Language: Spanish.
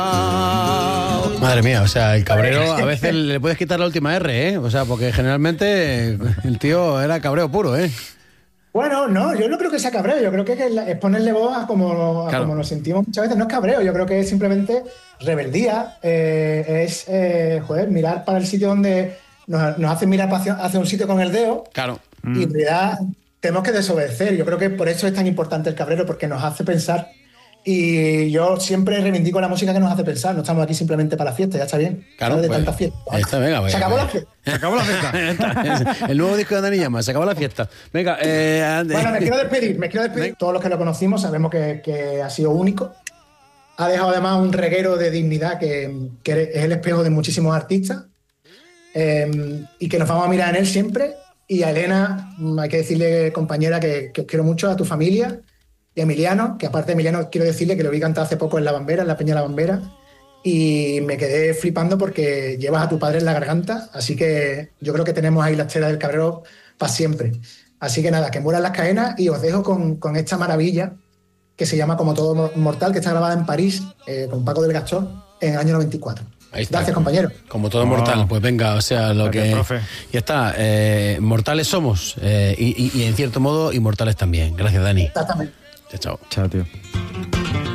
Madre mía, o sea, el cabrero a veces le puedes quitar la última R, ¿eh? O sea, porque generalmente el tío era cabreo puro, ¿eh? Bueno, no, yo no creo que sea cabreo, yo creo que es ponerle voz Claro. como nos sentimos muchas veces. No es cabreo, yo creo que es simplemente rebeldía, joder, mirar para el sitio donde nos hacen mirar hacia un sitio con el dedo Claro. y en realidad tenemos que desobedecer. Yo creo que por eso es tan importante el cabrero, porque nos hace pensar. Y yo siempre reivindico la música que nos hace pensar, no estamos aquí simplemente para la fiesta, ya está bien. Claro, ¿Sabes? De pues, tanta fiesta. ahí está, venga, Se vaya, acabó vaya. la fiesta. Se acabó la fiesta. El nuevo disco de Dani Llama, se acabó la fiesta. Venga, Bueno, me quiero despedir. Todos los que lo conocimos sabemos que ha sido único. Ha dejado además un reguero de dignidad que es el espejo de muchísimos artistas, y que nos vamos a mirar en él siempre. Y a Elena, hay que decirle, compañera, que os quiero mucho, a tu familia y a Emiliano, que aparte de Emiliano quiero decirle que lo vi cantar hace poco en La Bambera, en la Peña La Bambera, y me quedé flipando porque llevas a tu padre en la garganta, así que yo creo que tenemos ahí la estela del cabrero para siempre. Así que nada, que mueran las cadenas y os dejo con esta maravilla que se llama Como todo mortal, que está grabada en París, con Paco del Gastor en el año 94. Ahí está. Gracias, compañero. Como todo mortal, pues venga, o sea, lo Gracias, que... profe. Ya está, mortales somos, y en cierto modo, inmortales también. Gracias, Dani. Exactamente. Chao, chao. Chao, tío.